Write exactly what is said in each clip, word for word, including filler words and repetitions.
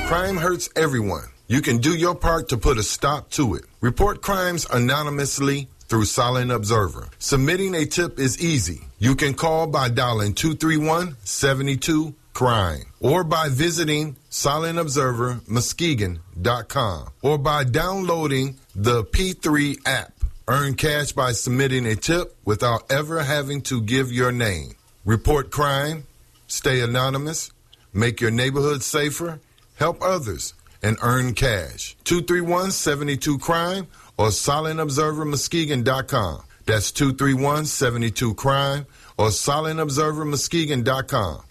Crime hurts everyone. You can do your part to put a stop to it. Report crimes anonymously through Silent Observer. Submitting a tip is easy. You can call by dialing two three one, seven two, crime or by visiting silent observer muskegon dot com or by downloading the P three app. Earn cash by submitting a tip without ever having to give your name. Report crime, stay anonymous, make your neighborhood safer, help others, and earn cash. two three one, seven two, crime or silent observer muskegon dot com. That's two three one, seven two, crime or silent observer muskegon dot com.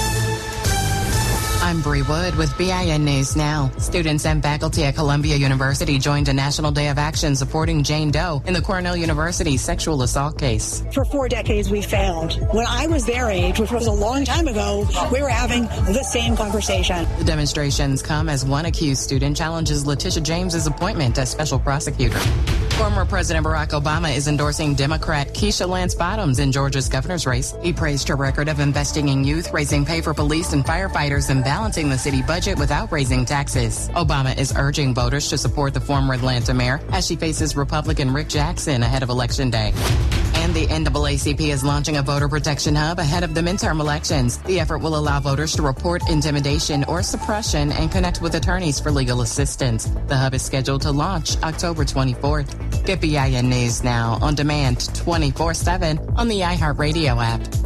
I'm Bree Wood with B I N News Now. Students and faculty at Columbia University joined a National Day of Action supporting Jane Doe in the Cornell University sexual assault case. For four decades, we failed. When I was their age, which was a long time ago, we were having the same conversation. The demonstrations come as one accused student challenges Letitia James's appointment as special prosecutor. Former President Barack Obama is endorsing Democrat Keisha Lance Bottoms in Georgia's governor's race. He praised her record of investing in youth, raising pay for police and firefighters, and balancing the city budget without raising taxes. Obama is urging voters to support the former Atlanta mayor as she faces Republican Rick Jackson ahead of Election Day. And the N double A C P is launching a voter protection hub ahead of the midterm elections. The effort will allow voters to report intimidation or suppression and connect with attorneys for legal assistance. The hub is scheduled to launch October twenty-fourth. Get B I N News Now on demand twenty-four seven on the iHeartRadio app.